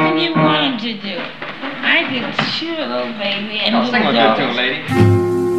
Nothing you want him to do. I could shoot a little baby and I'll sing with you too, lady.